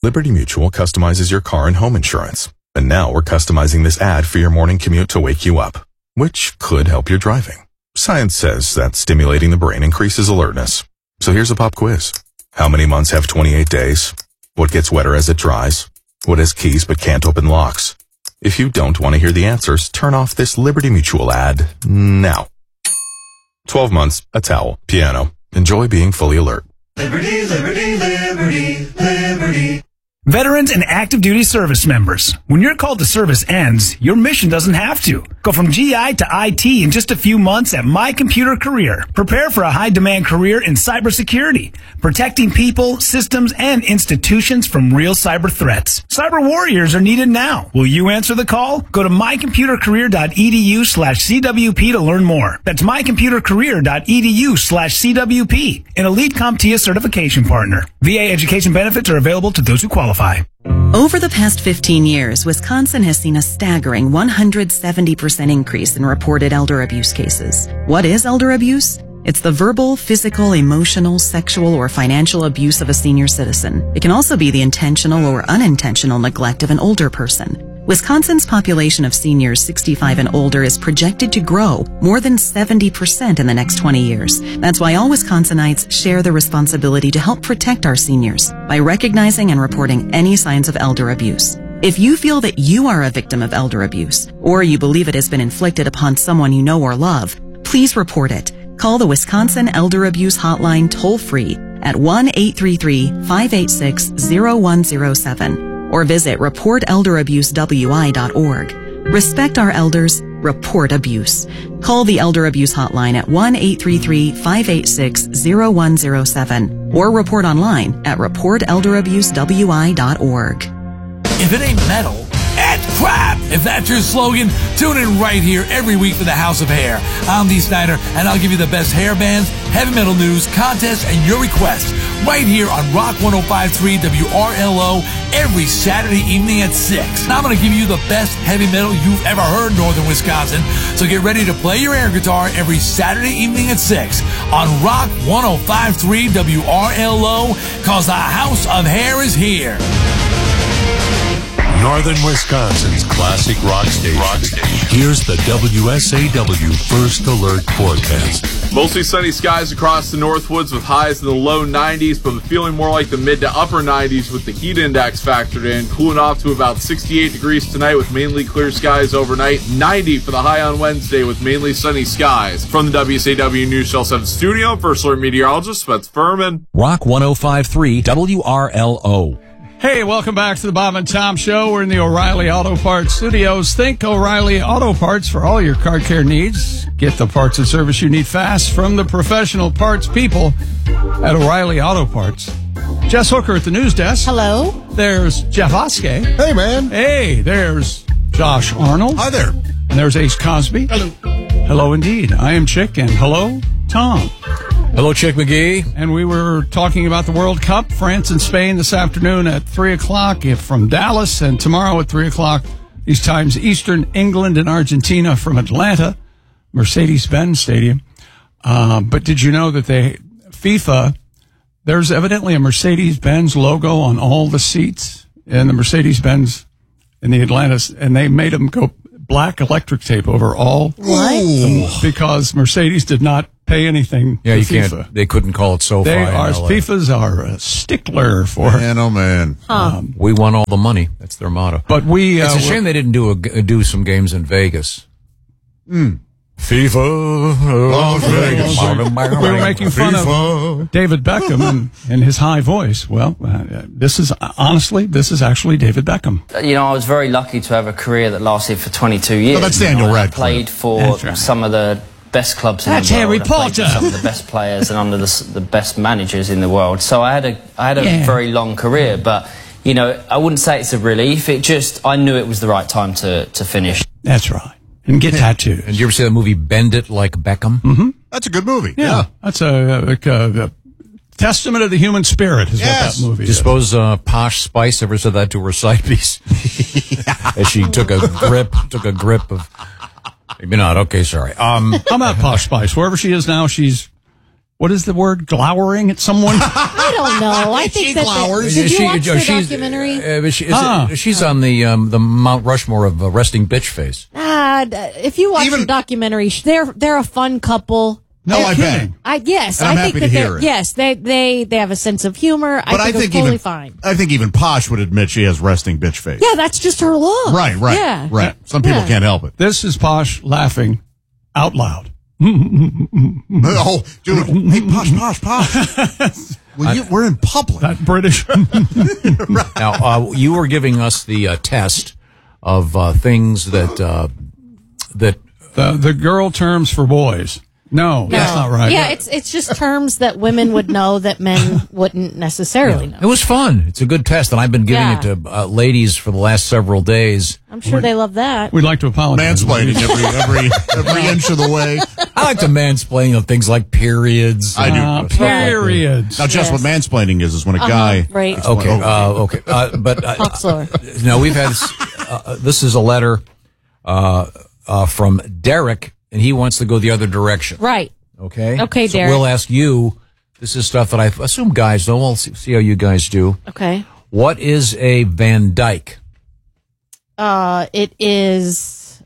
Liberty Mutual customizes your car and home insurance. And now we're customizing this ad for your morning commute to wake you up, which could help your driving. Science says that stimulating the brain increases alertness. So here's a pop quiz. How many months have 28 days? What gets wetter as it dries? What has keys but can't open locks? If you don't want to hear the answers, turn off this Liberty Mutual ad now. 12 months, a towel, piano. Enjoy being fully alert. Liberty, liberty, liberty, liberty. Veterans and active duty service members, when your call to service ends, your mission doesn't have to. Go from GI to IT in just a few months at My Computer Career. Prepare for a high-demand career in cybersecurity, protecting people, systems, and institutions from real cyber threats. Cyber warriors are needed now. Will you answer the call? Go to mycomputercareer.edu/CWP to learn more. That's mycomputercareer.edu/CWP, an Elite CompTIA certification partner. VA education benefits are available to those who qualify. Over the past 15 years, Wisconsin has seen a staggering 170% increase in reported elder abuse cases. What is elder abuse? It's the verbal, physical, emotional, sexual, or financial abuse of a senior citizen. It can also be the intentional or unintentional neglect of an older person. Wisconsin's population of seniors 65 and older is projected to grow more than 70% in the next 20 years. That's why all Wisconsinites share the responsibility to help protect our seniors by recognizing and reporting any signs of elder abuse. If you feel that you are a victim of elder abuse, or you believe it has been inflicted upon someone you know or love, please report it. Call the Wisconsin Elder Abuse Hotline toll-free at 1-833-586-0107 or visit reportelderabusewI.org. Respect our elders. Report abuse. Call the Elder Abuse Hotline at 1-833-586-0107 or report online at reportelderabusewI.org. If it ain't metal, it's crap! If that's your slogan, tune in right here every week for the House of Hair. I'm Dee Snyder, and I'll give you the best hair bands, heavy metal news, contests, and your requests right here on Rock 105.3 WRLO every Saturday evening at 6. And I'm going to give you the best heavy metal you've ever heard in northern Wisconsin. So get ready to play your air guitar every Saturday evening at 6 on Rock 105.3 WRLO, because the House of Hair is here. Northern Wisconsin's classic rock station. Here's the WSAW First Alert forecast. Mostly sunny skies across the Northwoods with highs in the low 90s, but feeling more like the mid to upper 90s with the heat index factored in. Cooling off to about 68 degrees tonight with mainly clear skies overnight. 90 for the high on Wednesday with mainly sunny skies. From the WSAW News Channel 7 studio, First Alert meteorologist Spence Furman. Rock 105.3 WRLO. Hey, welcome back to the Bob and Tom Show. We're in the O'Reilly Auto Parts studios. Think O'Reilly Auto Parts for all your car care needs. Get the parts and service you need fast from the professional parts people at O'Reilly Auto Parts. Jess Hooker at the news desk. Hello. There's Jeff Oskey. Hey, man. Hey, there's Josh Arnold. Hi there. And there's Ace Cosby. Hello. Hello indeed. I am Chick, and hello, Tom. Hello, Chick McGee. And we were talking about the World Cup, France and Spain this afternoon at 3 o'clock from Dallas, and tomorrow at 3 o'clock, these times Eastern England and Argentina from Atlanta, Mercedes-Benz Stadium. But did you know that FIFA, there's evidently a Mercedes-Benz logo on all the seats in the Mercedes-Benz in the Atlanta, and they made them go black electric tape over all. What? Because Mercedes did not pay anything to FIFA. Can't. They couldn't call it SoFi. FIFA's are a stickler for. Man, oh man. We won all the money. That's their motto. But it's a shame they didn't do some games in Vegas. FIFA. Las Vegas. We were making fun of David Beckham and his high voice. Well, this is actually David Beckham. You know, I was very lucky to have a career that lasted for 22 years. Oh, that's Daniel Radcliffe. I played for some of the best clubs in the world. Harry Potter. I played for some of the best players and under the best managers in the world. So I had a very long career, but you know, I wouldn't say it's a relief. I knew it was the right time to finish. That's right. And get tattoos. And did you ever see that movie Bend It Like Beckham? Mm-hmm. That's a good movie. Yeah. That's a testament of the human spirit is what that movie is. Do you suppose Posh Spice ever said that to her side piece? As she took a grip of... Maybe not. Okay, sorry. I'm not Posh Spice. Wherever she is now, she's what is the word? Glowering at someone? I don't know. I think did you watch the documentary? She's on the Mount Rushmore of resting bitch face. If you watch the documentary, they're a fun couple. No, I bet. Yes, and I'm I think happy to hear it. Yes, they have a sense of humor. But I think it's totally fine. I think even Posh would admit she has resting bitch face. Yeah, that's just her look. Right. Yeah. Right. Some people can't help it. This is Posh laughing out loud. Oh, dude. Hey, Posh. Well, we're in public. That British. Right. Now, you were giving us the test of things that the girl terms for boys. No, that's not right. Yeah, it's just terms that women would know that men wouldn't necessarily know. It was fun. It's a good test, and I've been giving it to ladies for the last several days. I'm sure they love that. We'd like to apologize. Mansplaining every inch of the way. I like to mansplain of things like periods. I do. Periods. Now, Jess, what mansplaining is when a guy... Right. Okay. But talk slower. No, we've had... this is a letter from Derek, and he wants to go the other direction. Right. Okay? Okay, so Derek. we'll ask you. This is stuff that I assume guys know. We'll see how you guys do. Okay. What is a Van Dyke? It is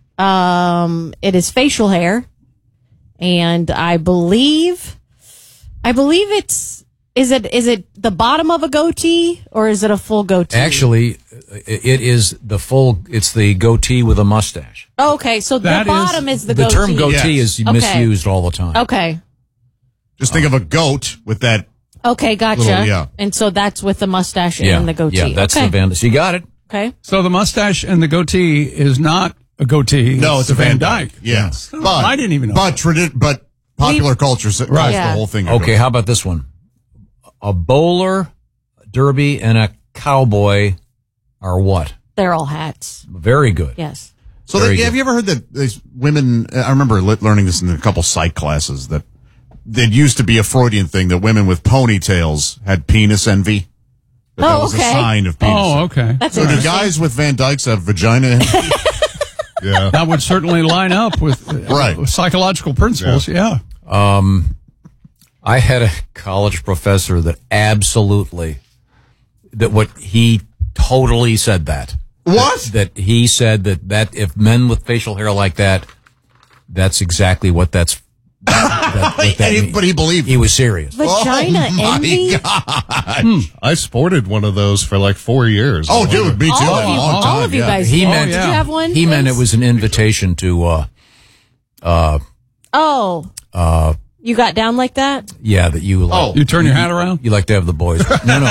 facial hair, and I believe it's is it the bottom of a goatee or is it a full goatee? Actually, it is it's the goatee with a mustache. Oh, okay, so the bottom is the goatee. The term goatee Yes. is misused all the time. Okay. Just think of a goat with that. Okay, gotcha. Little, And so that's with the mustache and the goatee. Yeah, that's the Van Dyke. You got it. Okay. So the mustache and the goatee is not a goatee. No, it's a Van Dyke. Yeah. But I didn't even know. But popular culture calls the whole thing. Okay, how about this one? A bowler, derby, and a cowboy are what? They're all hats. Very good. Yes. So have you ever heard that these women, I remember learning this in a couple psych classes, that it used to be a Freudian thing that women with ponytails had penis envy. That was a sign of penis. Oh, okay. That's so do guys with Van Dykes have vagina envy? Yeah. That would certainly line up with psychological principles, yeah. I had a college professor that he totally said that. What? That he said that if men with facial hair like that, that's exactly what that's. But he believed. He was serious. Vagina envy? God. I sported one of those for like 4 years. Oh, dude, me too. All of you guys. He meant, did you have one? He meant it was an invitation to. You got down like that? Yeah, that you. You turn your hat around? You like to have the boys. No.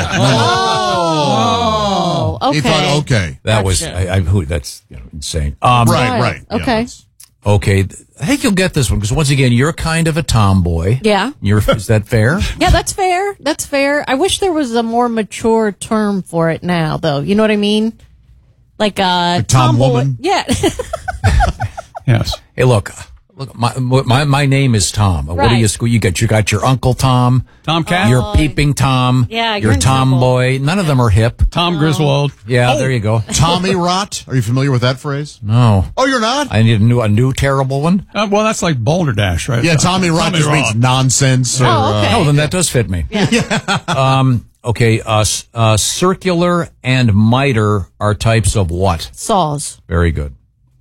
Oh, okay. He thought, okay. That was that's insane. Right. Okay. Okay, I think you'll get this one because once again, you're kind of a tomboy. Yeah. Is that fair? Yeah, that's fair. That's fair. I wish there was a more mature term for it now, though. You know what I mean? Like Tom woman. Yeah. Yes. Hey, look. My name is Tom. What are you? You got your Uncle Tom. Tomcat. You're Peeping Tom. Yeah, you're Tomboy. None of them are hip. Tom Griswold. Yeah, there you go. Tommy Rot. Are you familiar with that phrase? No. Oh, you're not? I need a new terrible one. Well, that's like Balderdash, right? Yeah, Tommy Rot just means nonsense. okay. Then that does fit me. Okay. Circular and miter are types of what? Saws. Very good.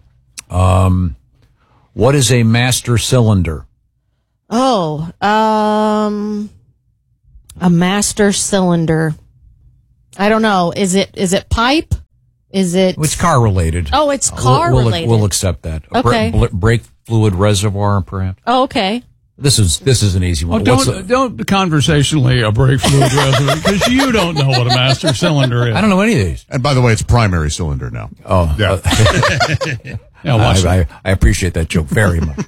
What is a master cylinder? Oh, a master cylinder. I don't know. Is it pipe? Is it? It's car related. Oh, it's car related. We'll accept that. Okay. Brake fluid reservoir, perhaps. Oh, okay. This is an easy one. Don't conversationally a brake fluid reservoir because you don't know what a master cylinder is. I don't know any of these. And by the way, it's primary cylinder now. Oh, yeah. I appreciate that joke very much.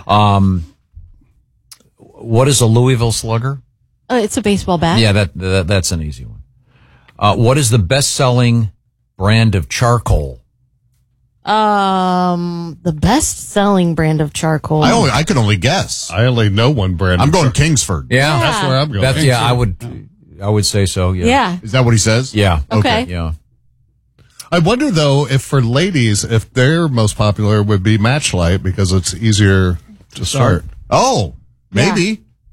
What is a Louisville Slugger? It's a baseball bat. Yeah, that's an easy one. What is the best-selling brand of charcoal? The best-selling brand of charcoal. I could only guess. I only know one brand. I'm going Kingsford. Yeah, that's where I'm going. I would say so. Yeah. Yeah. Is that what he says? Yeah. Okay. Yeah. I wonder though if for ladies, if their most popular would be Matchlight because it's easier to start. Oh, maybe.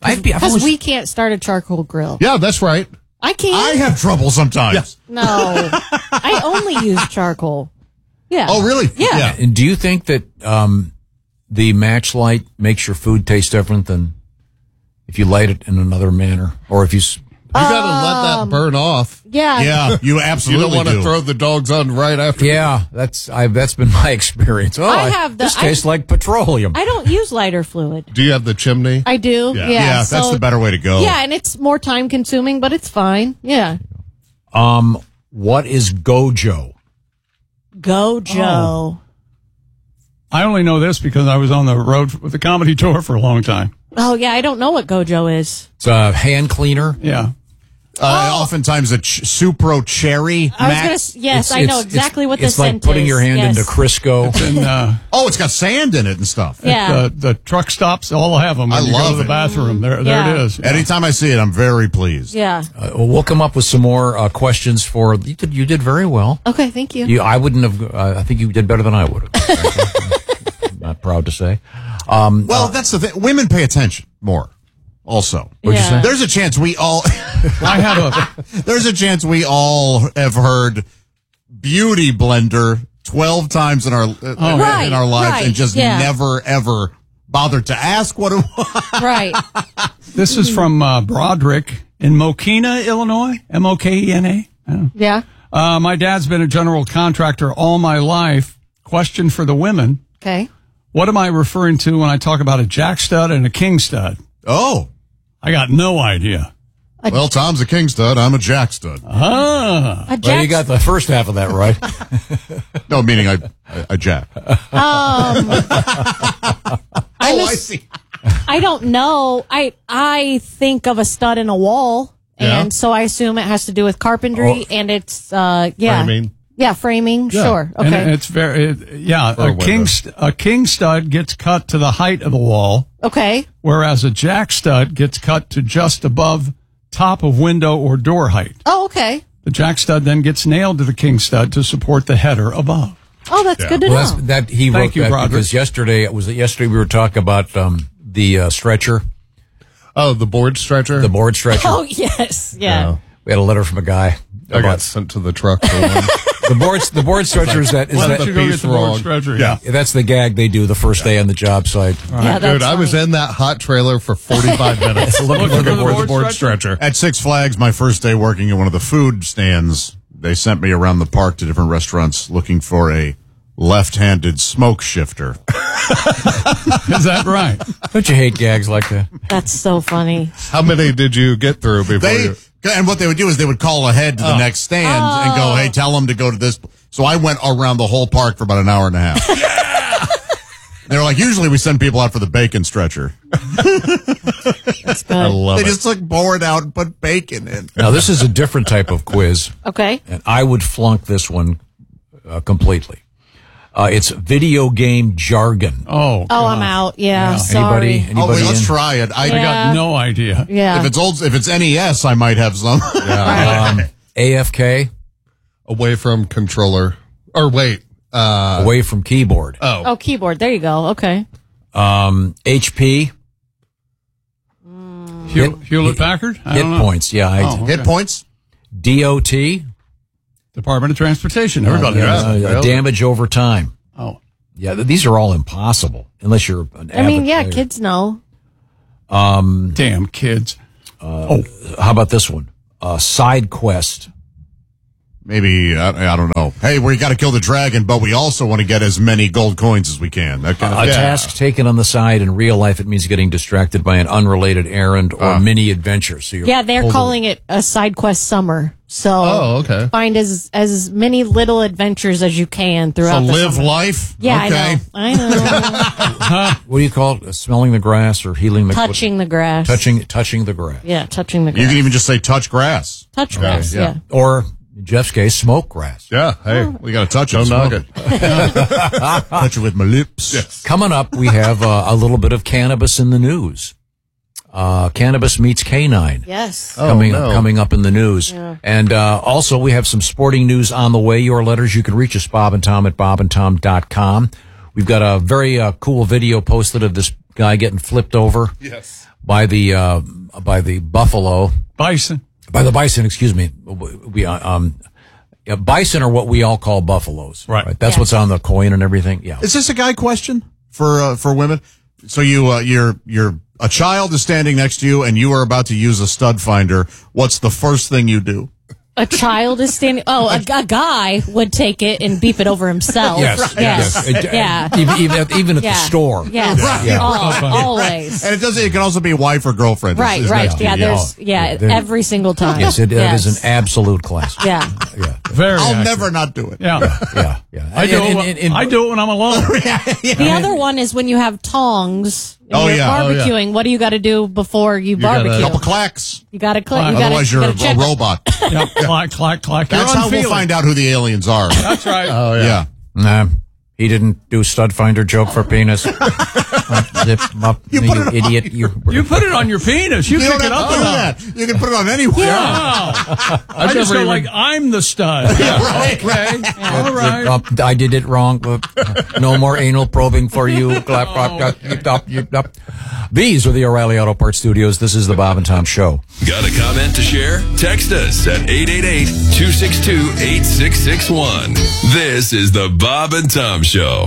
Because we can't start a charcoal grill. Yeah, that's right. I can't. I have trouble sometimes. No, I only use charcoal. Yeah. Oh, really? Yeah. And do you think that the match light makes your food taste different than if you light it in another manner, or if you? You got to let that burn off. Yeah. Yeah, you absolutely You don't want to throw the dogs on right after. Yeah, that's been my experience. Oh, I have this tastes like petroleum. I don't use lighter fluid. Do you have the chimney? I do. Yeah. Yeah, that's the better way to go. Yeah, and it's more time consuming, but it's fine. Yeah. What is Gojo? Gojo. Oh. I only know this because I was on the road with the comedy tour for a long time. Oh, yeah, I don't know what Gojo is. It's a hand cleaner. Yeah. Oftentimes a Supro Cherry. Yes, I know exactly what this is. It's like putting your hand into Crisco. It's got sand in it and stuff. Yeah. The truck stops all have them. When you go to the bathroom. There it is. Yeah. Anytime I see it, I'm very pleased. Yeah. We'll come up with some more questions for you. Did very well. Okay, thank you. I wouldn't have. I think you did better than I would have. Not proud to say. That's the thing. Women pay attention more. Also, what'd you say? There's a chance we all. There's a chance we all have heard "beauty blender" 12 times in our lives and just never ever bothered to ask what it was. Right. This is from Broderick in Mokena, Illinois. Mokena. Yeah. My dad's been a general contractor all my life. Question for the women. Okay. What am I referring to when I talk about a jack stud and a king stud? Oh. I got no idea. Well, Tom's a king stud. I'm a jack stud. Ah. Well, you got the first half of that right. No, meaning I jack. I see. I don't know. I think of a stud in a wall, and so I assume it has to do with carpentry, and it's framing. Yeah, framing. Yeah. Sure. Okay. And it's a king stud gets cut to the height of the wall. Okay. Whereas a jack stud gets cut to just above top of window or door height. Oh, okay. The jack stud then gets nailed to the king stud to support the header above. Oh, that's good to know. He wrote that because yesterday we were talking about the stretcher. Oh, the board stretcher? The board stretcher. Oh, yes. Yeah. We had a letter from a guy. I got sent to the truck for one. The board stretcher is that. Why don't you go get the board stretcher? Yeah, that's the gag they do the first day on the job site. Yeah, dude, I was in that hot trailer for 45 minutes looking for the board stretcher. At Six Flags, my first day working at one of the food stands, they sent me around the park to different restaurants looking for a left-handed smoke shifter. Is that right? Don't you hate gags like that? That's so funny. How many did you get through before you... And what they would do is they would call ahead to the next stand and go, hey, tell them to go to this. So I went around the whole park for about an hour and a half. Yeah! They were like, usually we send people out for the bacon stretcher. That's good. I love They it. just took board out and put bacon in. Now, this is a different type of quiz. Okay. And I would flunk this one completely. It's video game jargon. Oh, I'm out. Yeah. Sorry. Anybody Wait, let's try it. I got no idea. Yeah. If it's NES, I might have some. AFK. Away from controller. Or wait. Away from keyboard. Oh, keyboard. There you go. Okay. HP. Hewlett Packard? Hit points. Yeah. Hit points. DOT. Department of Transportation. Everybody knows. Damage over time. Oh. Yeah, these are all impossible unless you're an avid player. Kids know. Damn kids. How about this one? Side quest. Maybe, I don't know. Hey, we got to kill the dragon, but we also want to get as many gold coins as we can. That kind of A task taken on the side. In real life, it means getting distracted by an unrelated errand or mini adventure. So they're calling it a side quest summer. So okay. Find as many little adventures as you can throughout the live summer. life? Yeah, okay. I know. What do you call it? Smelling the grass or healing the Touching the grass. Touching the grass. Yeah, touching the grass. You can even just say touch grass. Touch grass, yeah. Or, in Jeff's case, smoke grass. Yeah, hey. We got to touch it. Don't knock smoke it. Touch it with my lips. Yes. Coming up, we have a little bit of cannabis in the news. Cannabis meets canine. Yes. Coming up in the news. Yeah. And also, we have some sporting news on the way. Your letters, you can reach us, Bob and Tom at bobandtom.com. We've got a very cool video posted of this guy getting flipped over by the buffalo. Bison. By the bison, excuse me. Bison are what we all call buffaloes. Right? That's what's on the coin and everything. Yeah. Is this a guy question for women? So you're a child is standing next to you and you are about to use a stud finder. What's the first thing you do? A child is standing. Oh, a guy would take it and beep it over himself. Yes. Yeah. Even at the store. Yes. Yeah. Always. And it can also be wife or girlfriend. Right. Yeah. Every single time. Yes, it is an absolute classic. Yeah. Very. I'll accurate. never not do it. Yeah. I do it when I'm alone. The other one is when you have tongs. Oh, you're yeah. barbecuing. What do you got to do before you barbecue? A couple clacks. You got to click. Otherwise, you're a robot. Yep. Clack. That's how we'll find out who the aliens are. That's right. Oh, yeah. Nah, he didn't do stud finder joke for penis. Zip up, you idiot. You put it on your penis. You pick don't it have up to do enough. that. You can put it on anywhere. Wow. I just go like, I'm the stud. Okay. All right. I did it wrong. No more anal probing for you. Clap. These are the O'Reilly Auto Parts Studios. This is the Bob and Tom Show. Got a comment to share? Text us at 888-262-8661. This is the Bob and Tom Show.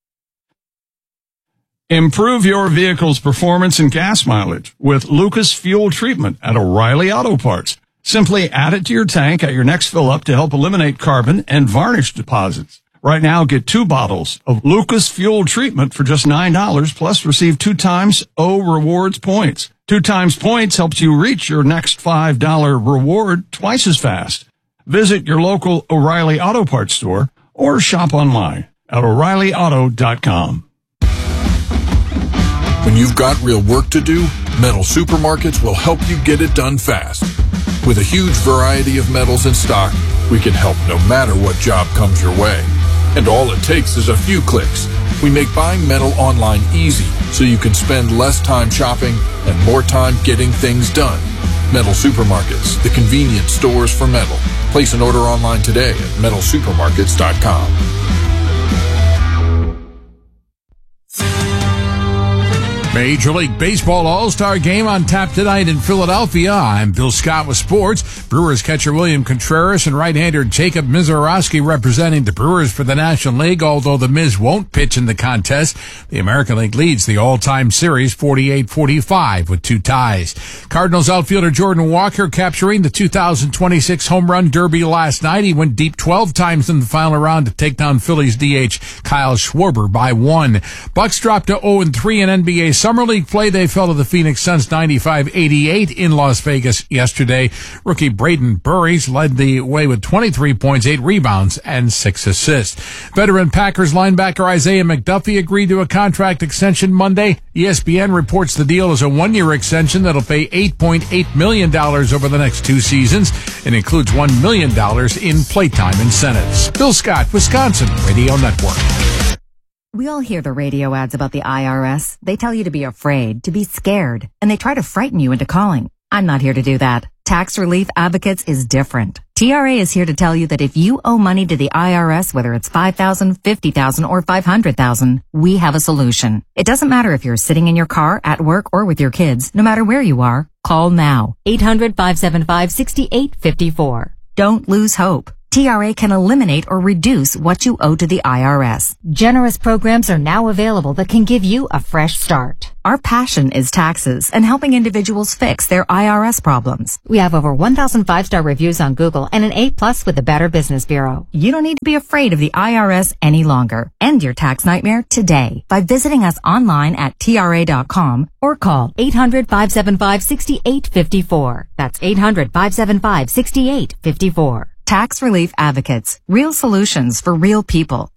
Improve your vehicle's performance and gas mileage with Lucas Fuel Treatment at O'Reilly Auto Parts. Simply add it to your tank at your next fill-up to help eliminate carbon and varnish deposits. Right now, get 2 bottles of Lucas Fuel Treatment for just $9, plus receive 2 times O Rewards points. 2 times points helps you reach your next $5 reward twice as fast. Visit your local O'Reilly Auto Parts store or shop online at O'ReillyAuto.com. When you've got real work to do, Metal Supermarkets will help you get it done fast. With a huge variety of metals in stock, we can help no matter what job comes your way. And all it takes is a few clicks. We make buying metal online easy so you can spend less time shopping and more time getting things done. Metal Supermarkets, the convenient stores for metal. Place an order online today at metalsupermarkets.com. Major League Baseball All-Star Game on tap tonight in Philadelphia. I'm Bill Scott with sports. Brewers catcher William Contreras and right-hander Jacob Misiorowski representing the Brewers for the National League, although the Miz won't pitch in the contest. The American League leads the all-time series 48-45 with 2 ties. Cardinals outfielder Jordan Walker capturing the 2026 Home Run Derby last night. He went deep 12 times in the final round to take down Phillies DH Kyle Schwarber by 1. Bucks dropped to 0-3 in NBA Summer League play. They fell to the Phoenix Suns 95-88 in Las Vegas yesterday. Rookie Braden Burries led the way with 23 points, 8 rebounds, and 6 assists. Veteran Packers linebacker Isaiah McDuffie agreed to a contract extension Monday. ESPN reports the deal is a 1-year extension that'll pay $8.8 million over the next 2 seasons and includes $1 million in playtime incentives. Bill Scott, Wisconsin Radio Network. We all hear the radio ads about the IRS. They tell you to be afraid, to be scared, and they try to frighten you into calling. I'm not here to do that. Tax Relief Advocates is different. TRA is here to tell you that if you owe money to the IRS, whether it's $5,000, $50,000, or $500,000, we have a solution. It doesn't matter if you're sitting in your car, at work, or with your kids. No matter where you are, call now. 800-575-6854. Don't lose hope. TRA can eliminate or reduce what you owe to the IRS. Generous programs are now available that can give you a fresh start. Our passion is taxes and helping individuals fix their IRS problems. We have over 1,000 5-star reviews on Google and an A+ with the Better Business Bureau. You don't need to be afraid of the IRS any longer. End your tax nightmare today by visiting us online at TRA.com or call 800-575-6854. That's 800-575-6854. Tax Relief Advocates. Real solutions for real people.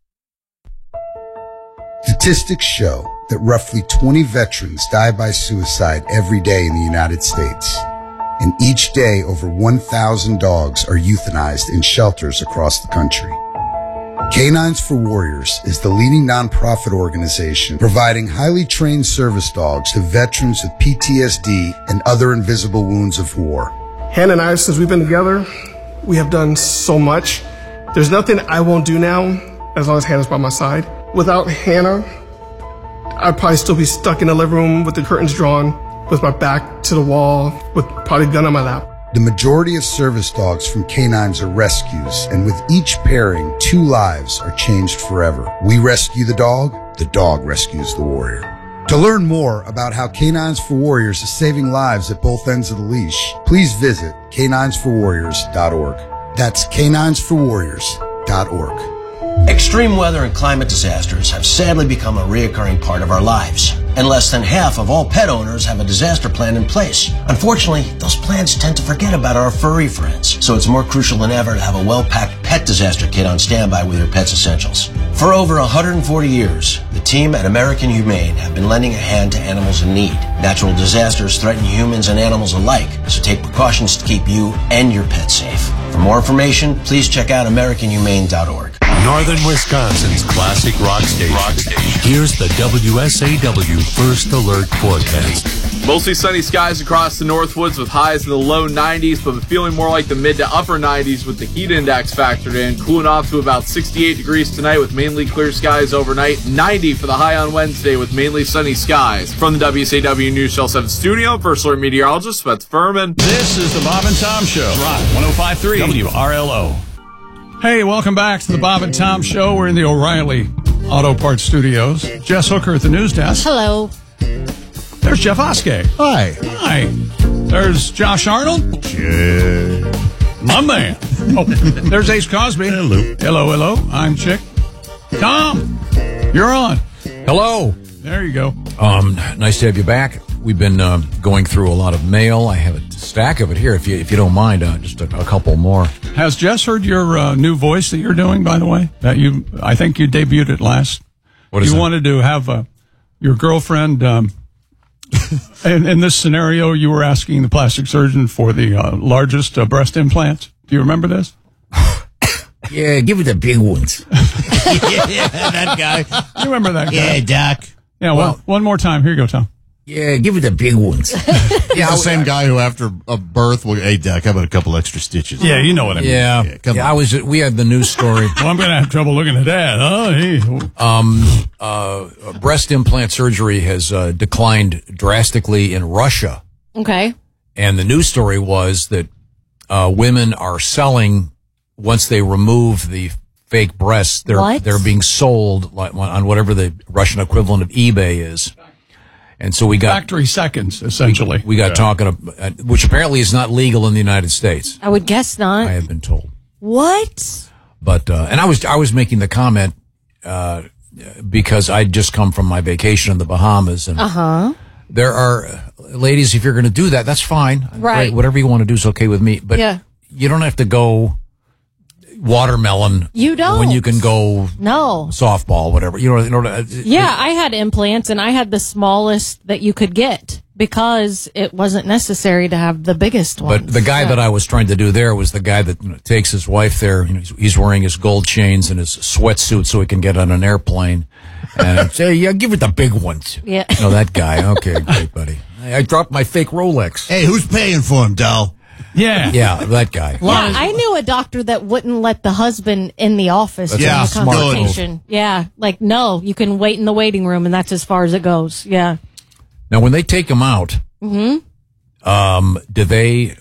Statistics show that roughly 20 veterans die by suicide every day in the United States. And each day, over 1,000 dogs are euthanized in shelters across the country. Canines for Warriors is the leading nonprofit organization providing highly trained service dogs to veterans with PTSD and other invisible wounds of war. Hannah and I, since we've been together, we have done so much. There's nothing I won't do now as long as Hannah's by my side. Without Hannah, I'd probably still be stuck in the living room with the curtains drawn, with my back to the wall, with probably a gun on my lap. The majority of service dogs from Canines are rescues, and with each pairing, 2 lives are changed forever. We rescue the dog rescues the warrior. To learn more about how Canines for Warriors is saving lives at both ends of the leash, please visit caninesforwarriors.org. That's caninesforwarriors.org. Extreme weather and climate disasters have sadly become a reoccurring part of our lives, and less than half of all pet owners have a disaster plan in place. Unfortunately, those plans tend to forget about our furry friends, so it's more crucial than ever to have a well-packed pet disaster kit on standby with your pet's essentials. For over 140 years, the team at American Humane have been lending a hand to animals in need. Natural disasters threaten humans and animals alike, so take precautions to keep you and your pet safe. For more information, please check out AmericanHumane.org. Northern Wisconsin's classic rock station. Here's the WSAW First Alert forecast. Mostly sunny skies across the Northwoods with highs in the low 90s, but feeling more like the mid to upper 90s with the heat index factored in. Cooling off to about 68 degrees tonight with mainly clear skies overnight. 90 for the high on Wednesday with mainly sunny skies. From the WSAW News Shell 7 studio, First Alert meteorologist Beth Furman. This is the Bob and Tom Show. Drive 105.3 WRLO. Hey, welcome back to the Bob and Tom Show. We're in the O'Reilly Auto Parts Studios. Jess Hooker at the news desk. Hello. There's Jeff Oskey. Hi. Hi. There's Josh Arnold. Yeah. My man. Oh, there's Ace Cosby. Hello. Hello. I'm Chick. Tom, you're on. Hello. There you go. Nice to have you back. We've been going through a lot of mail. I have a stack of it here. If you don't mind, just a couple more. Has Jess heard your new voice that you're doing? By the way, I think you debuted it last. What is you that? wanted to have your girlfriend? in this scenario, you were asking the plastic surgeon for the largest breast implant. Do you remember this? Yeah, give it the big ones. Yeah, that guy. You remember that guy? Yeah, Doc. Yeah, well, one more time. Here you go, Tom. Yeah, give it the big ones. Yeah, the same guy who after a birth will, hey, Doc, how about a couple extra stitches? Yeah, you know what I mean. Yeah, we had the news story. Well, I'm going to have trouble looking at that. Breast implant surgery has declined drastically in Russia. Okay. And the news story was that women are selling, once they remove the fake breasts, they're being sold on whatever the Russian equivalent of eBay is. And so we got factory seconds, essentially. We got talking about, which apparently is not legal in the United States. I would guess not. I have been told. What? But and I was making the comment because I'd just come from my vacation in the Bahamas, and there are ladies. If you're going to do that, that's fine. Right. Whatever you want to do is okay with me. But you don't have to go watermelon. You don't. When you can go softball, whatever. Yeah, I had implants, and I had the smallest that you could get because it wasn't necessary to have the biggest one. But the guy that I was trying to do there was the guy that takes his wife there. He's wearing his gold chains and his sweatsuit so he can get on an airplane. And I'd say, yeah, give it the big ones. Yeah. That guy. Okay, great, buddy. I dropped my fake Rolex. Hey, who's paying for him, doll? Yeah. Yeah, that guy. Yeah, I knew a doctor that wouldn't let the husband in the office during the smart consultation. Yeah, no, you can wait in the waiting room, and that's as far as it goes. Yeah. Now, when they take them out, do they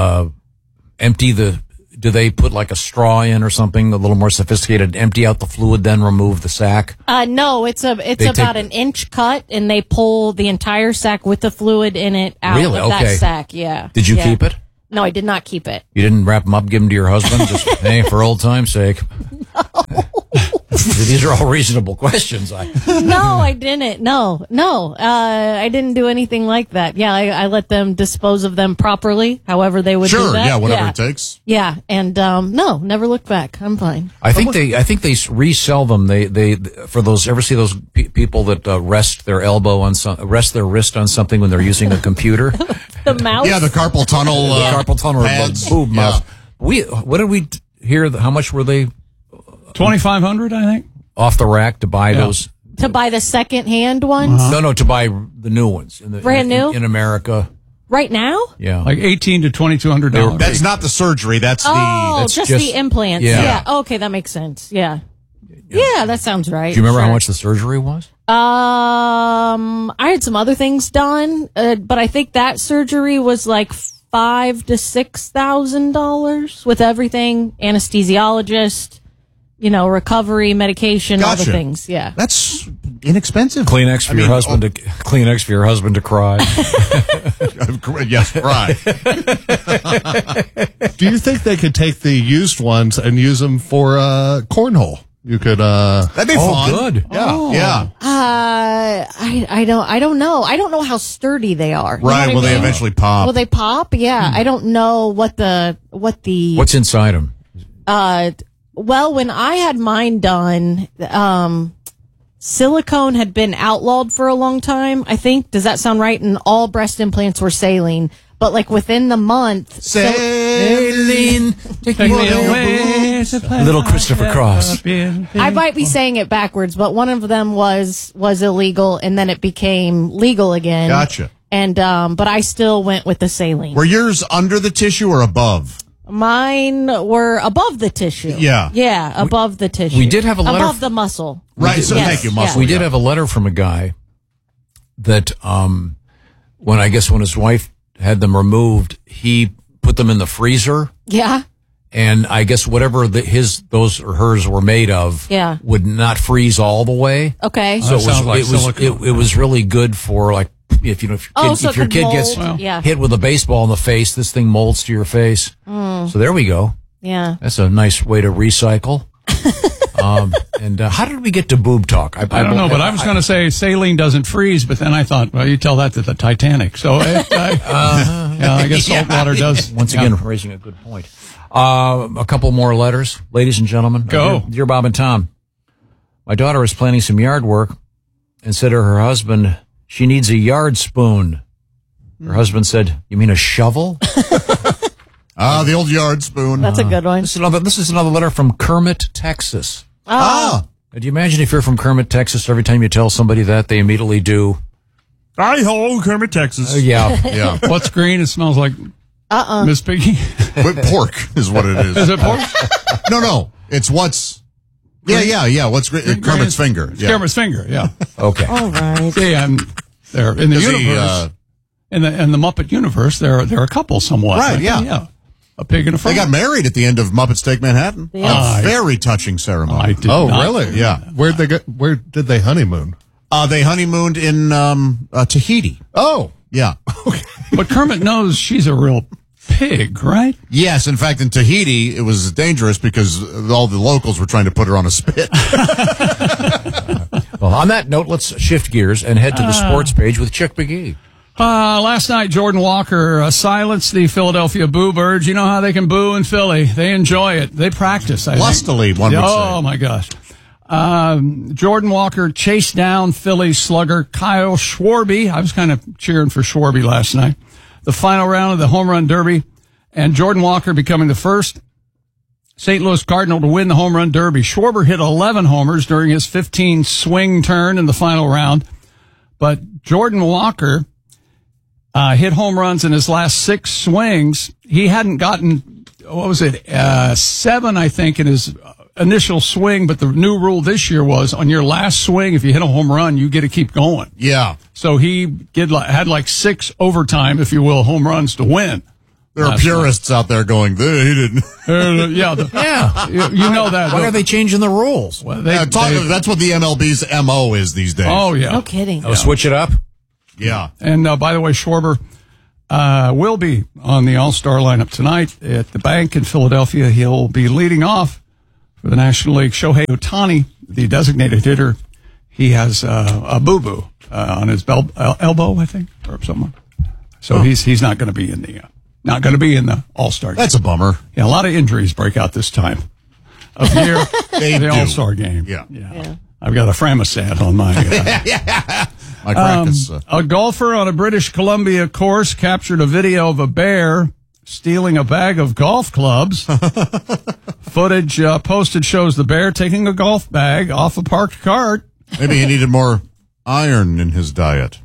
do they put like a straw in or something a little more sophisticated, empty out the fluid, then remove the sac? No, it's about an inch cut, and they pull the entire sac with the fluid in it out of that sac. Yeah. Did you keep it? No, I did not keep it. You didn't wrap them up, give them to your husband? Just, hey, for old time's sake. These are all reasonable questions. No, I didn't. No. I didn't do anything like that. Yeah, I let them dispose of them properly, however they would do that. Yeah, whatever it takes. Yeah, and no, never looked back. I'm fine. I think they resell them. They for those, ever see those people that rest their wrist on something when they're using a computer? The mouse. Yeah, the carpal tunnel. Carpal tunnel pads. Boob mouth. What did we hear? How much were they? $2,500, I think. Off the rack to buy those. To buy the second-hand ones? No, to buy the new ones. Brand new? In America. Right now? Yeah. Like $1,800 to $2,200. That's not the surgery. That's just the implants. Yeah. Okay, that makes sense. Yeah. Yeah, that sounds right. Do you remember how much the surgery was? I had some other things done, but I think that surgery was like $5,000 to $6,000 with everything, anesthesiologist, recovery, medication, all the things. Yeah, that's inexpensive. Kleenex for your husband to Kleenex for your husband to cry. Yes, cry. Do you think they could take the used ones and use them for cornhole? You could. That'd be fun. Good. Yeah. I don't know. I don't know how sturdy they are. Right. Will they eventually pop? Will they pop? Yeah. I don't know what the. What's inside them? Well, when I had mine done, silicone had been outlawed for a long time, I think. Does that sound right? And all breast implants were saline. But like within the month, saline, take me away, little Christopher Cross. I might be saying it backwards, but one of them was illegal, and then it became legal again. Gotcha. And but I still went with the saline. Were yours under the tissue or above? Mine were above the tissue. Yeah, above the tissue. We did have a letter above the muscle. Right. So thank you, muscle. We did have a letter from a guy that when his wife had them removed, he put them in the freezer. Yeah. And I guess whatever those or hers were made of would not freeze all the way. Okay. So it was really good for like if your kid gets hit with a baseball in the face, this thing molds to your face. So there we go. Yeah. That's a nice way to recycle. And how did we get to boob talk? I don't know, but I was going to say saline doesn't freeze, but then I thought, well, you tell that to the Titanic. So I guess salt water does. Once again, raising a good point. A couple more letters, ladies and gentlemen. Go. Dear Bob and Tom, my daughter is planning some yard work and said to her husband, she needs a yard spoon. Her husband said, you mean a shovel? The old yard spoon. That's a good one. This is another letter from Kermit, Texas. Oh. Do you imagine if you're from Kermit, Texas, every time you tell somebody that, they immediately do? Hi-ho, Kermit, Texas. Yeah. What's green? It smells like Miss Piggy. Pork is what it is. Is it pork? No. It's what's... Yeah. What's green? Kermit's finger. It's Kermit's finger, yeah. Okay. All right. See, I'm there in the universe. In the Muppet universe, there are a couple somewhat. Right, yeah. A pig and a frog. They got married at the end of Muppets Take Manhattan. A very touching ceremony. Really? Yeah. Where did they honeymoon? They honeymooned in Tahiti. Oh. Yeah. But Kermit knows she's a real pig, right? Yes. In fact, in Tahiti, it was dangerous because all the locals were trying to put her on a spit. Well, on that note, let's shift gears and head to the sports page with Chick McGee. Last night, Jordan Walker silenced the Philadelphia Boo Birds. You know how they can boo in Philly. They enjoy it. They practice. Lustily, one would say. Oh, my gosh. Jordan Walker chased down Philly slugger Kyle Schwarber. I was kind of cheering for Schwarber last night. The final round of the home run derby, and Jordan Walker becoming the first St. Louis Cardinal to win the home run derby. Schwarber hit 11 homers during his 15 swing turn in the final round, but Jordan Walker hit home runs in his last 6 swings. He hadn't gotten, 7, I think, in his initial swing, but the new rule this year was on your last swing, if you hit a home run, you get to keep going. Yeah. So he had like 6 overtime, if you will, home runs to win. There are purists out there going, he didn't. You know that. Why are they changing the rules? Well, that's what the MLB's MO is these days. Oh, yeah. No kidding. Oh, switch it up? Yeah. And by the way, Schwarber will be on the All-Star lineup tonight at the bank in Philadelphia. He'll be leading off for the National League. Shohei Ohtani, the designated hitter, he has a boo-boo on his elbow, I think, or something. So he's not going to be in the All-Star game. That's a bummer. Yeah, a lot of injuries break out this time of year. The All-Star game. Yeah. I've got a Framisat on my. My practice. A golfer on a British Columbia course captured a video of a bear stealing a bag of golf clubs. Footage posted shows the bear taking a golf bag off a parked cart. Maybe he needed more iron in his diet.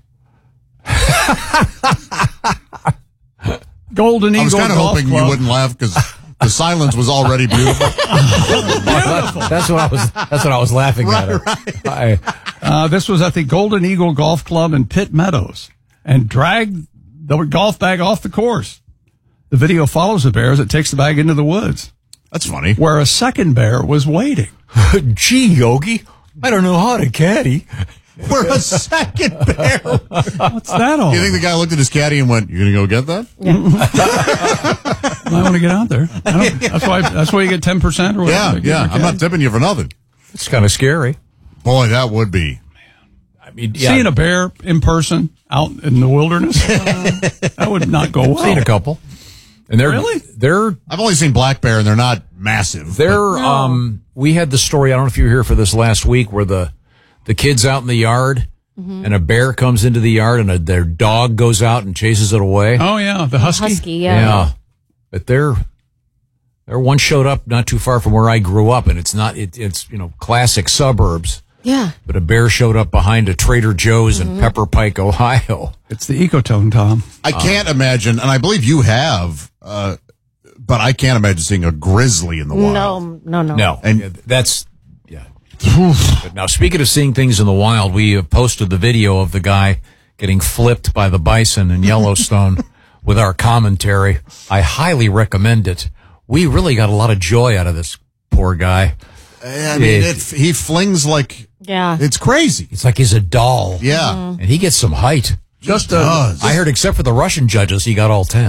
Golden Eagle. I was kind of hoping you wouldn't laugh because the silence was already beautiful. That's what I was laughing at. Right. This was at the Golden Eagle Golf Club in Pitt Meadows and dragged the golf bag off the course. The video follows the bear as it takes the bag into the woods. That's funny. Where a second bear was waiting. Gee, Yogi, I don't know how to caddy. We're a second bear. What's that all? You think the guy looked at his caddy and went, "You gonna go get that?" I want to get out there. That's why you get 10% or whatever. Yeah. I'm not tipping you for nothing. It's kind of scary. Boy, that would be. I mean, seeing a bear in person out in the wilderness, that would not go well. Seen a couple. And they're I've only seen black bear and they're not massive. We had the story, I don't know if you were here for this last week, where the kid's out in the yard and a bear comes into the yard and their dog goes out and chases it away. Oh yeah, the husky. Yeah. But there one showed up not too far from where I grew up, and it's classic suburbs. Yeah. But a bear showed up behind a Trader Joe's in Pepper Pike, Ohio. It's the ecotone, Tom. I can't imagine, and I believe you have, but I can't imagine seeing a grizzly in the wild. No. And that's, yeah. But now, speaking of seeing things in the wild, we posted the video of the guy getting flipped by the bison in Yellowstone with our commentary. I highly recommend it. We really got a lot of joy out of this poor guy. I mean, he flings like, it's crazy. It's like he's a doll. Yeah. And he gets some height. I heard except for the Russian judges, he got all 10.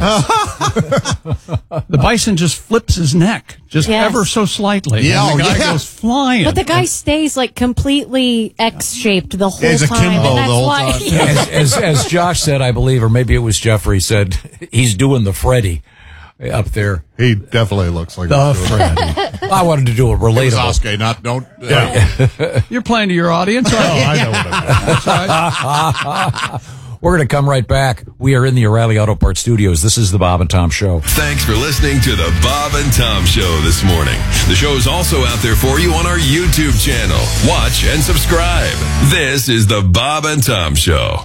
The bison just flips his neck, ever so slightly. Yeah, and the guy goes flying. But the guy stays like completely X-shaped the whole time. He's a Kimbo and that's the whole why, time. As Josh said, I believe, or maybe it was Jeffrey said, he's doing the Freddy up there. He definitely looks like the Freddy. I wanted to do a relatable. Sasuke, don't. You're playing to your audience. I know what I mean. That's right. We're going to come right back. We are in the O'Reilly Auto Parts studios. This is the Bob and Tom Show. Thanks for listening to the Bob and Tom Show this morning. The show is also out there for you on our YouTube channel. Watch and subscribe. This is the Bob and Tom Show.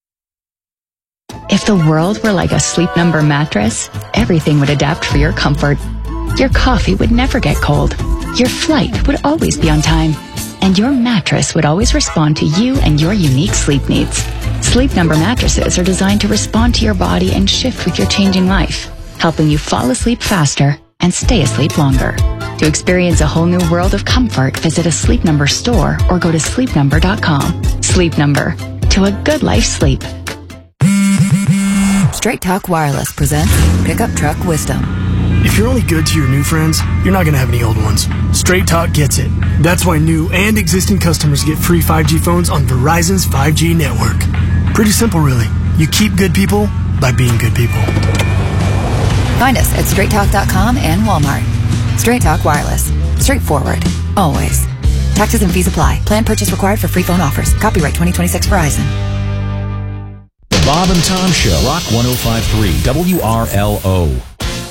If the world were like a Sleep Number mattress, everything would adapt for your comfort. Your coffee would never get cold. Your flight would always be on time. And your mattress would always respond to you and your unique sleep needs. Sleep Number mattresses are designed to respond to your body and shift with your changing life, helping you fall asleep faster and stay asleep longer. To experience a whole new world of comfort, visit a Sleep Number store or go to sleepnumber.com. Sleep Number. To a good life sleep. Straight Talk Wireless presents Pickup Truck Wisdom. If you're only good to your new friends, you're not going to have any old ones. Straight Talk gets it. That's why new and existing customers get free 5G phones on Verizon's 5G network. Pretty simple, really. You keep good people by being good people. Find us at straighttalk.com and Walmart. Straight Talk Wireless. Straightforward. Always. Taxes and fees apply. Plan purchase required for free phone offers. Copyright 2026 Verizon. The Bob and Tom Show. Rock 105.3 WRLO.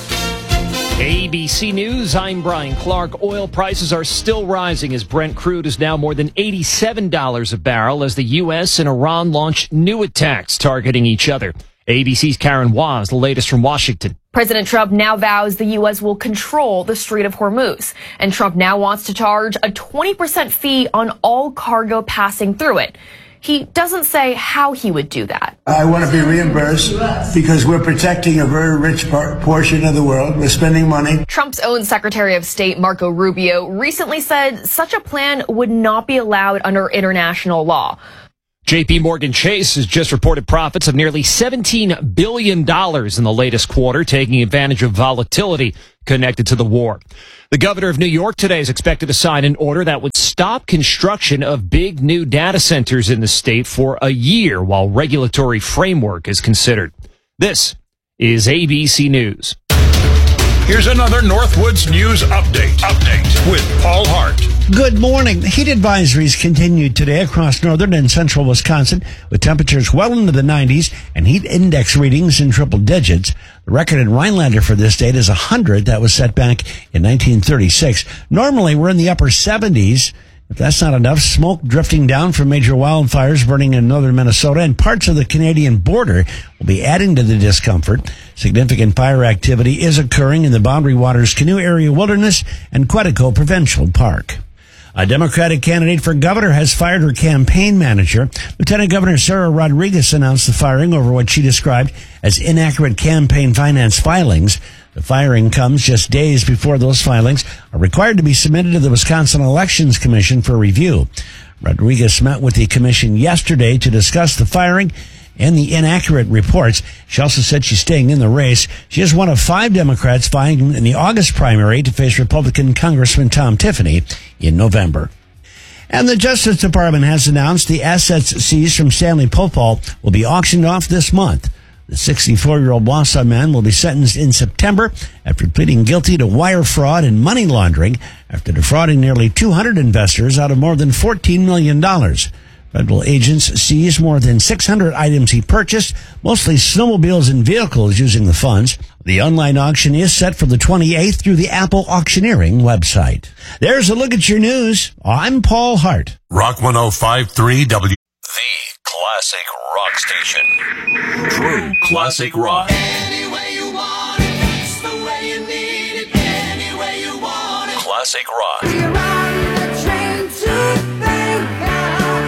ABC News, I'm Brian Clark. Oil prices are still rising as Brent crude is now more than $87 a barrel as the U.S. and Iran launch new attacks targeting each other. ABC's Karen Waz, the latest from Washington. President Trump now vows the U.S. will control the Strait of Hormuz, and Trump now wants to charge a 20% fee on all cargo passing through it. He doesn't say how he would do that. I want to be reimbursed because we're protecting a very rich portion of the world. We're spending money. Trump's own Secretary of State, Marco Rubio, recently said such a plan would not be allowed under international law. JP Morgan Chase has just reported profits of nearly $17 billion in the latest quarter, taking advantage of volatility connected to the war. The governor of New York today is expected to sign an order that would stop construction of big new data centers in the state for a year while regulatory framework is considered. This is ABC News. Here's another Northwoods News Update with Paul Hart. Good morning. Heat advisories continued today across northern and central Wisconsin with temperatures well into the 90s and heat index readings in triple digits. The record in Rhinelander for this date is 100. That was set back in 1936. Normally, we're in the upper 70s. If that's not enough, smoke drifting down from major wildfires burning in northern Minnesota and parts of the Canadian border will be adding to the discomfort. Significant fire activity is occurring in the Boundary Waters Canoe Area Wilderness and Quetico Provincial Park. A Democratic candidate for governor has fired her campaign manager. Lieutenant Governor Sarah Rodriguez announced the firing over what she described as inaccurate campaign finance filings. The firing comes just days before those filings are required to be submitted to the Wisconsin Elections Commission for review. Rodriguez met with the commission yesterday to discuss the firing and the inaccurate reports. She also said she's staying in the race. She is one of 5 Democrats vying in the August primary to face Republican Congressman Tom Tiffany in November. And the Justice Department has announced the assets seized from Stanley Popal will be auctioned off this month. The 64-year-old Wausau man will be sentenced in September after pleading guilty to wire fraud and money laundering after defrauding nearly 200 investors out of more than $14 million. Federal agents seized more than 600 items he purchased, mostly snowmobiles and vehicles using the funds. The online auction is set for the 28th through the Apple Auctioneering website. There's a look at your news. I'm Paul Hart. Rock 105.3 W. The classic rock station. True classic rock. Any way you want it, it's the way you need it. Any way you want it. Classic rock. We're on the train to Bangkok.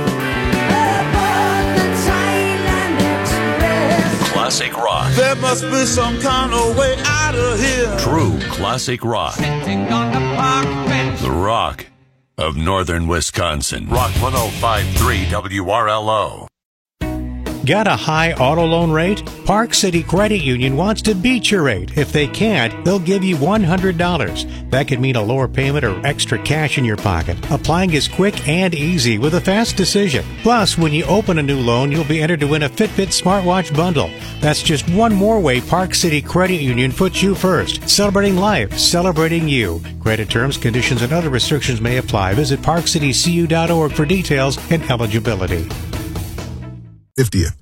Aboard the Thailand Express. Classic rock. There must be some kind of way out of here. True classic rock. Sitting on the park bench. The rock of northern Wisconsin. Rock 105.3 WRLO. Got a high auto loan rate? Park City Credit Union wants to beat your rate. If they can't, they'll give you $100. That could mean a lower payment or extra cash in your pocket. Applying is quick and easy with a fast decision. Plus, when you open a new loan, you'll be entered to win a Fitbit smartwatch bundle. That's just one more way Park City Credit Union puts you first. Celebrating life, celebrating you. Credit terms, conditions, and other restrictions may apply. Visit parkcitycu.org for details and eligibility. 50th.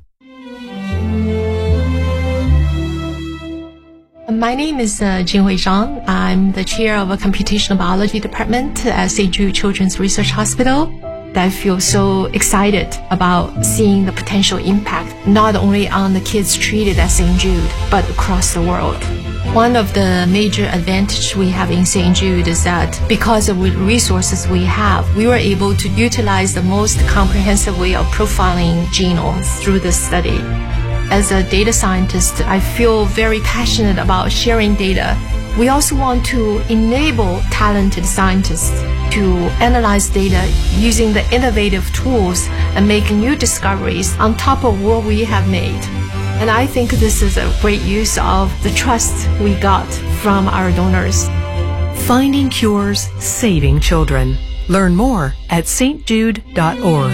My name is Jinhui Zhang. I'm the chair of a computational biology department at St. Jude Children's Research Hospital. I feel so excited about seeing the potential impact not only on the kids treated at St. Jude, but across the world. One of the major advantages we have in St. Jude is that because of the resources we have, we were able to utilize the most comprehensive way of profiling genomes through this study. As a data scientist, I feel very passionate about sharing data. We also want to enable talented scientists to analyze data using the innovative tools and make new discoveries on top of what we have made. And I think this is a great use of the trust we got from our donors. Finding cures, saving children. Learn more at stjude.org.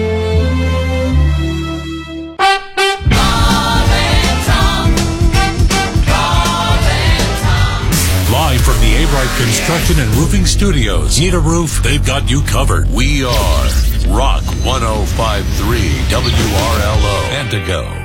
Live from the A-Bright Construction and Roofing Studios. Need a roof? They've got you covered. We are Rock 105.3 WRLO. And to go.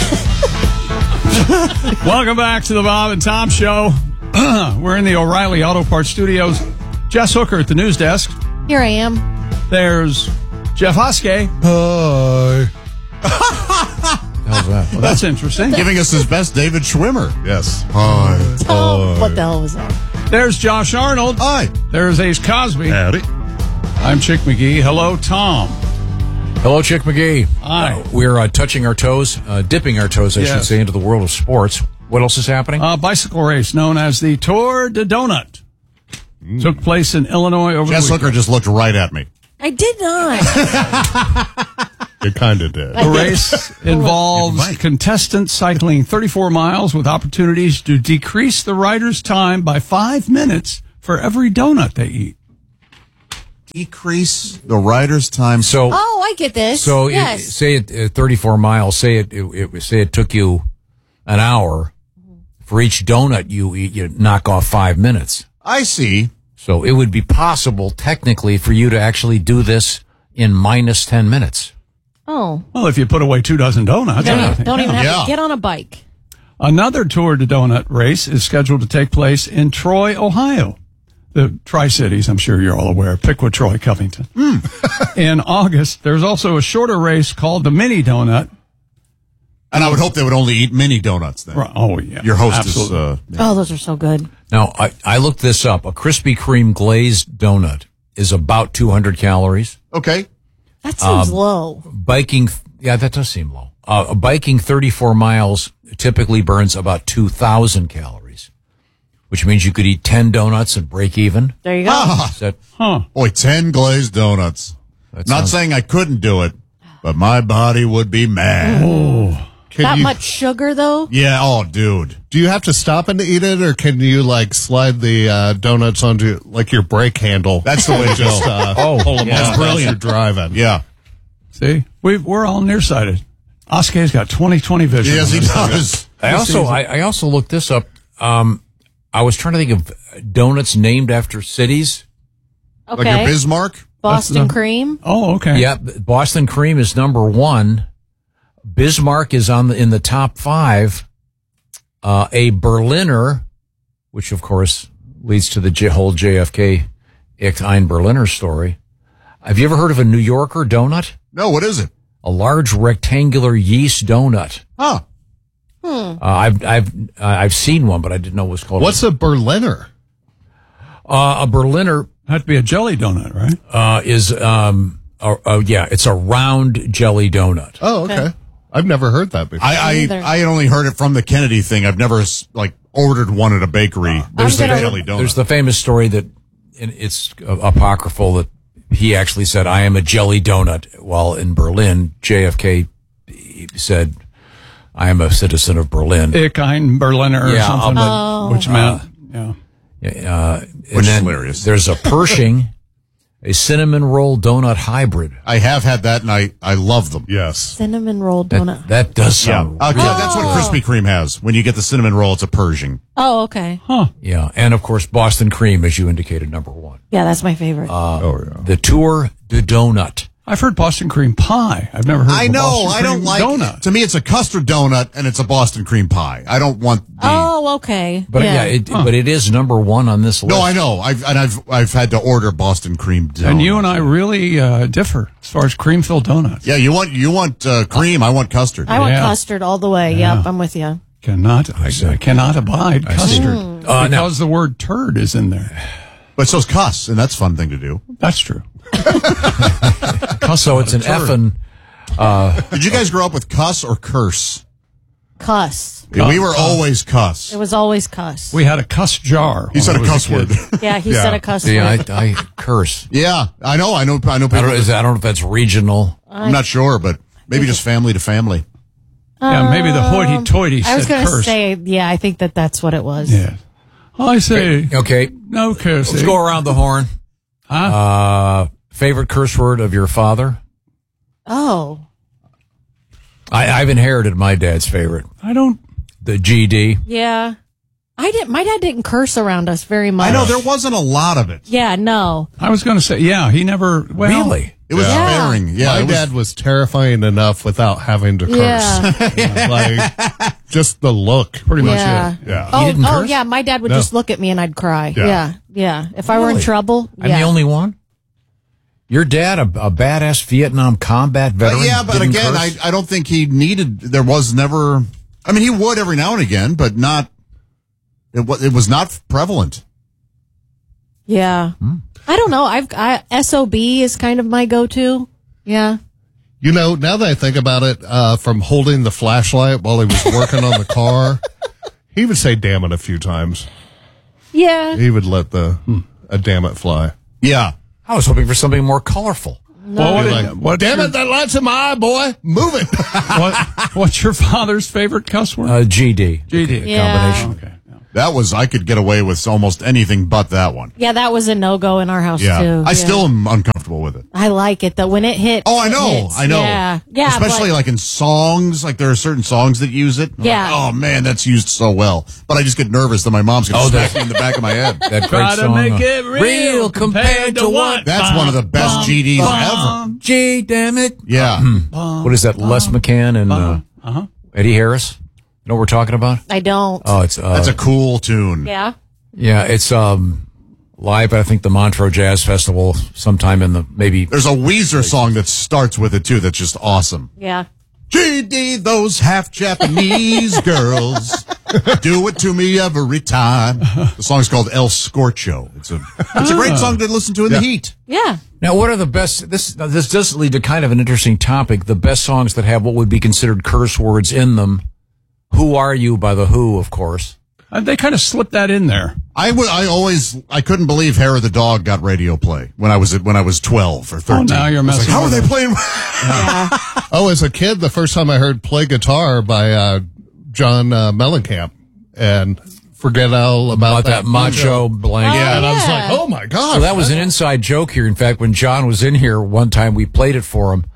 Welcome back to the Bob and Tom Show. We're in the O'Reilly Auto Parts Studios. Jess Hooker at the news desk. Here I am. There's Jeff Hoskey. Hi. How's that? Well, that's interesting. Giving us his best David Schwimmer. Yes. Hi. Oh, what the hell was that? There's Josh Arnold. Hi. There's Ace Cosby. Howdy. I'm Chick McGee. Hello, Tom. Hello, Chick McGee. Hi. We're touching our toes, dipping our toes, I should say, into the world of sports. What else is happening? A bicycle race known as the Tour de Donut took place in Illinois over Jess the weekend. Hooker just looked right at me. I did not. It kind of did. The race involves contestants cycling 34 miles with opportunities to decrease the rider's time by 5 minutes for every donut they eat. Decrease the rider's time. So, I get this. So, yes. say it 34 miles. Say it took you an hour. For each donut you eat, you knock off 5 minutes. I see. So it would be possible, technically, for you to actually do this in minus 10 minutes. Oh. Well, if you put away 24 donuts. Don't even have to get on a bike. Another Tour de Donut race is scheduled to take place in Troy, Ohio. The Tri-Cities, I'm sure you're all aware. Piqua, Troy, Covington. In August, there's also a shorter race called the Mini Donut. And I would hope they would only eat mini donuts then. Oh, yeah. Your host Absolutely. is... Oh, those are so good. Now, I looked this up. A Krispy Kreme glazed donut is about 200 calories. Okay. That seems low. Biking, yeah, that does seem low. Biking 34 miles typically burns about 2,000 calories, which means you could eat 10 donuts and break even. There you go. Is that, Boy, 10 glazed donuts. Not saying I couldn't do it, but my body would be mad. That much sugar, though? Yeah, oh, dude. Do you have to stop and eat it, or can you, like, slide the donuts onto, like, your brake handle? That's the way to just pull them that's off brilliant. as you're driving. Yeah. See, we're all nearsighted. Oscar's got 20/20 vision. Yes, he does. I also looked this up. I was trying to think of donuts named after cities. Okay. Like your Bismarck? Boston cream? Oh, okay. Yeah, Boston cream is number 1. Bismarck is in the top 5. A Berliner, which of course leads to the whole JFK Ich ein Berliner story. Have you ever heard of a New Yorker donut? No, what is it? A large rectangular yeast donut. Huh. I've seen one, but I didn't know what it was called. What's a Berliner? A Berliner? That'd be a jelly donut, right? It's a round jelly donut. Oh, okay. I've never heard that before. I had only heard it from the Kennedy thing. I've never ordered one at a bakery. There's the jelly donut. There's the famous story that it's apocryphal that he actually said, "I am a jelly donut," while in Berlin, JFK said, "I am a citizen of Berlin." Ich ein Berliner or something, which meant, which is hilarious. There's a Pershing, a cinnamon roll donut hybrid. I have had that, and I love them. Yes. Cinnamon roll donut. That does sound. Yeah, that's what Krispy Kreme has. When you get the cinnamon roll, it's a Pershing. Oh, okay. Yeah, and of course Boston cream, as you indicated, number 1. Yeah, that's my favorite. The Tour de Donut. I've heard Boston cream pie. I've never heard. I of a know. Boston I don't cream like. donut. To me, it's a custard donut, and it's a Boston cream pie. I don't want. Oh, okay. But but it is number 1 on this list. No, I know. I've had to order Boston cream donuts. And you and I really differ as far as cream filled donuts. Yeah, you want cream. I want custard. I want custard all the way. Yeah. Yep, I'm with you. I cannot abide custard because the word turd is in there. But so's cuss, and that's a fun thing to do. That's true. So it's an effing. Did you guys grow up with cuss or curse? Cuss. Yeah, we were always cuss. It was always cuss. We had a cuss jar. He said a cuss word. Yeah, he said a cuss See, word. I curse. Yeah, I know people. I don't know if that's regional. I'm not sure, but maybe just family to family. Yeah, maybe the hoity-toity said I was going to curse. say, yeah, I think that's what it was. Yeah. I say, okay. No cursing. Let's go around the horn. Huh? Favorite curse word of your father? Oh. I've inherited my dad's favorite. The GD. Yeah. My dad didn't curse around us very much. I know, there wasn't a lot of it. Yeah, no. I was going to say, he never. Well, really? It was sparing. Yeah, my dad was terrifying enough without having to curse. Yeah. Like, just the look. Pretty much Yeah. it. Yeah. Oh, yeah, my dad would No. just look at me and I'd cry. Yeah. Yeah. If I were in Really? trouble, I'm the only one? Your dad, a badass Vietnam combat veteran? Yeah, but didn't again, curse? I don't think he needed. There was never. I mean, he would every now and again, but not. It was not prevalent. Yeah. I don't know. SOB is kind of my go-to. Yeah. You know, now that I think about it, from holding the flashlight while he was working on the car, he would say damn it a few times. Yeah. He would let a damn it fly. Yeah. I was hoping for something more colorful. No. Damn it, that light's in my eye, boy. Move it. What's your father's favorite cuss word? GD. GD. Yeah. Combination. Okay. That was, I could get away with almost anything but that one. Yeah, that was a no-go in our house, Yeah. too. I still am uncomfortable with it. I like it, though. When it hits. Oh, I it know. hits. I know. Yeah. Yeah. Especially but- like in songs, like there are certain songs that use it. I'm Yeah. like, oh man, that's used so well. But I just get nervous that my mom's going to smack me in the back of my head. That Try great to song. make it real compared to what? That's one of the best GDs ever. G, damn it. Yeah. What is that? Les McCann and Eddie Harris? You know what we're talking about? I don't. Oh, it's That's a cool tune. Yeah. yeah, it's live at I think the Montreux Jazz Festival sometime in the maybe. There's a Weezer song that starts with it too that's just awesome. Yeah. GD, those half Japanese girls. Do it to me every time. The song's called El Scorcho. It's a great song to listen to in the heat. Yeah. Now, what are the best? This does lead to kind of an interesting topic. The best songs that have what would be considered curse words in them. Who Are You by The Who, of course. They kind of slipped that in there. I couldn't believe Hair of the Dog got radio play when I was 12 or 13. Oh, now you're messing. How are they playing? Oh, as a kid, the first time I heard "Play Guitar" by John Mellencamp, and forget all about that macho blank. Yeah, and I was like, oh my god! So that was an inside joke here. In fact, when John was in here one time, we played it for him.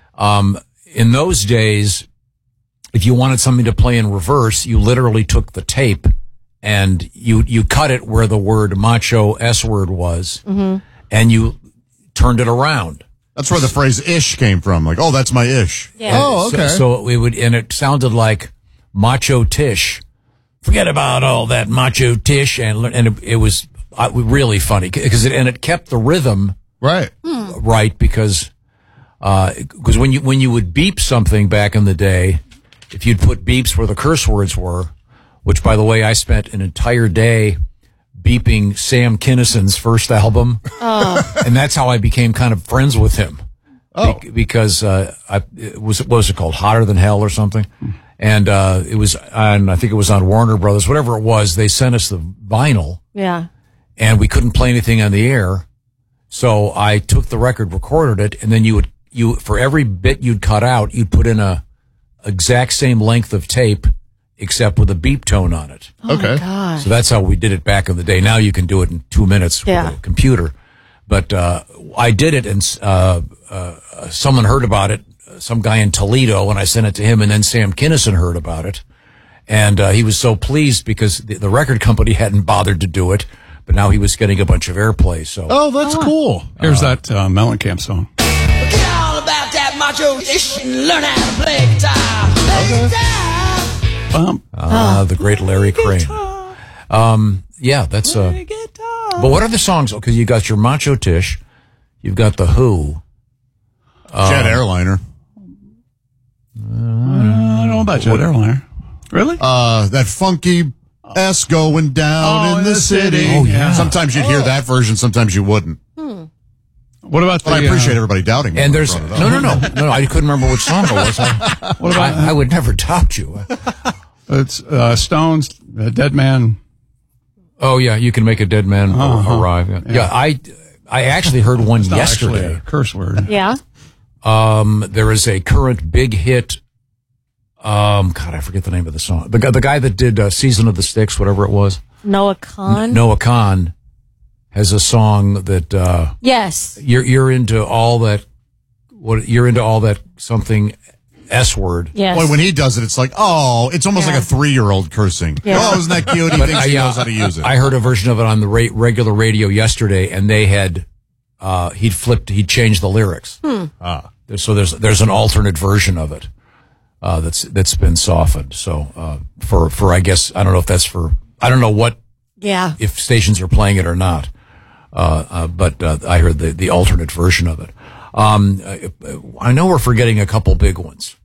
In those days, if you wanted something to play in reverse, you literally took the tape and you cut it where the word macho S-word was, and you turned it around. That's where the phrase "ish" came from. Like, oh, that's my ish. Yeah. Oh, okay. So it would, and it sounded like macho Tish. Forget about all that macho Tish, and it was really funny because it kept the rhythm right, because when you would beep something back in the day, if you'd put beeps where the curse words were, which by the way, I spent an entire day beeping Sam Kinison's first album, and that's how I became kind of friends with him. Because what was it called, Hotter Than Hell or something? And it was on, I think it was on Warner Brothers, whatever it was. They sent us the vinyl. Yeah. And we couldn't play anything on the air. So I took the record, recorded it, and then you for every bit you'd cut out, you'd put in a exact same length of tape, except with a beep tone on it. Oh my gosh. So that's how we did it back in the day. Now you can do it in 2 minutes with a computer. But I did it, and someone heard about it, some guy in Toledo, and I sent it to him, and then Sam Kinison heard about it. And he was so pleased because the record company hadn't bothered to do it, but now he was getting a bunch of airplay. So, that's cool. Here's that Mellencamp song. Forget all about that macho ish and learn how to play guitar. Play guitar. The great Larry Crane. Yeah, that's but what are the songs? Because you got your Macho Tish, you've got the Who, Jet Airliner. I don't know about Jet Airliner. Really? That funky S going down in the city. Oh yeah. Sometimes you'd hear that version, sometimes you wouldn't. What about? But I appreciate everybody doubting me. And there's no. I couldn't remember which song it was. What about? I would never doubt you. It's Stones, Dead Man. Oh yeah, you can make a dead man arrive. Yeah, I actually heard one yesterday. Actually a curse word. Yeah. There is a current big hit. God, I forget the name of the song. The guy that did Season of the Sticks, whatever it was. Noah Kahn. Noah Kahn has a song that. Yes. You're into all that. You're into all that something S word. Yes. Boy, when he does it, it's like, it's almost like a 3-year-old cursing. Yeah. Oh, isn't that cute? He thinks he knows how to use it. I heard a version of it on the regular radio yesterday, and they had he'd changed the lyrics. So there's an alternate version of it that's been softened. So for I guess I don't know if that's for I don't know what if stations are playing it or not. But I heard the alternate version of it. I know we're forgetting a couple big ones.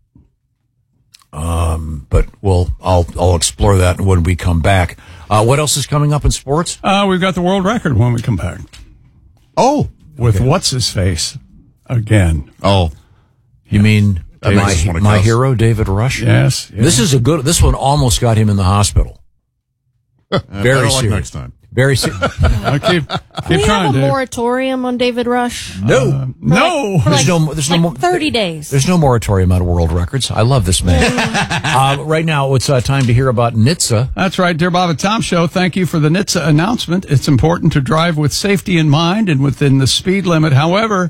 But I'll explore that when we come back. What else is coming up in sports? We've got the world record when we come back. Oh, with what's his face again? Oh, you mean my hero, David Rush? Yes. This one almost got him in the hospital. Very serious. Next time. Very serious. Keep Can we trying, have a Dave. moratorium on David Rush? No. There's no 30 days. There's no moratorium on world records. I love this man. Right now, it's time to hear about NHTSA. That's right, Dear Bob and Tom Show. Thank you for the NHTSA announcement. It's important to drive with safety in mind and within the speed limit. However,